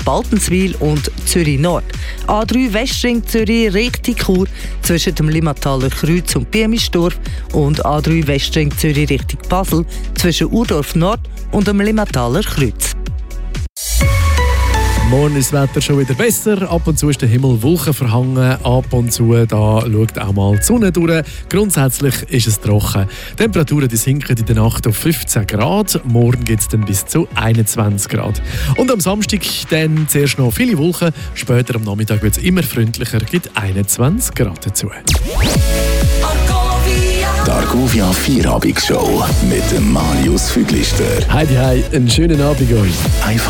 Baltenswil und Zürich Nord. A3 Westring Zürich Richtung Chur zwischen dem Limmataler Kreuz und Biemischdorf und A3 Westring Zürich Richtung Basel zwischen Urdorf Nord und dem Limmataler Kreuz. Morgen ist das Wetter schon wieder besser. Ab und zu ist der Himmel wolkenverhangen. Ab und zu da schaut auch mal die Sonne durch. Grundsätzlich ist es trocken. Die Temperaturen die sinken in der Nacht auf 15 Grad. Morgen geht es dann bis zu 21 Grad. Und am Samstag dann zuerst noch viele Wolken. Später am Nachmittag wird es immer freundlicher. Gibt 21 Grad dazu. Die Argovia Feierabend-Show mit dem Marius Füglister. Heidi, einen schönen Abend euch. Einfach